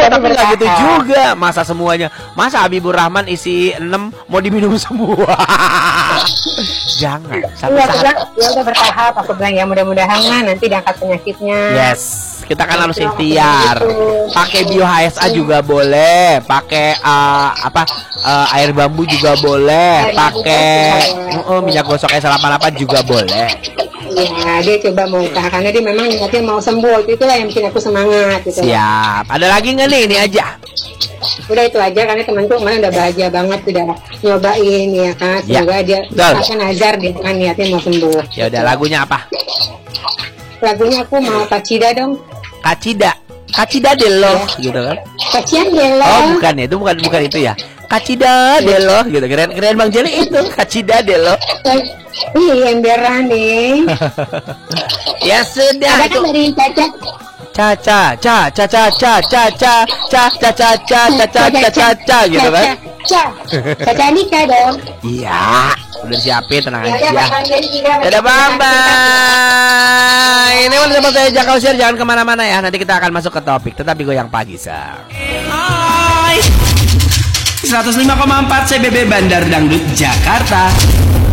tapi nggak gitu juga. Masa semuanya, masa Habibur Rahman isi 6 mau diminum semua? Jangan. Ya udah bertahap. Aku bilang ya mudah-mudahan lah nanti diangkat penyakitnya. Yes, kita kan harus ikhtiar. Pakai Bio HSA juga boleh. Pakai air bambu juga boleh. Pakai minyak gosok S88 juga boleh. Ya, dia coba mau usahakannya, dia memang niatnya mau sembuh. Itulah yang bikin aku semangat gitu. Siap. Ada lagi nggak nih? Ini aja. Udah itu aja, karena temanku kemarin udah bahagia banget udah nyobain ya kan. Semoga dia akan azar dia kan niatnya mau sembuh. Ya udah, lagunya apa? Lagunya aku mau Kacida dong. Kacida Delo gitu kan? Kacian Delo. Oh bukan ya, itu bukan itu ya. Kacida Delo gitu. Keren Bang Jeli itu Kacida Delo. Iya, emberan nih. Ya sudah. Ada kan dari Caca. Caca gitu kan? Caca nikah dong. Iya, udah siapin, tenang aja. Dadah bye. Ini udah sama saya Jakau Share, jangan kemana-mana ya. Nanti kita akan masuk ke topik, tetap di Goyang Pagi Sar. Hai 105,4 CBB Bandar Dangdut Jakarta.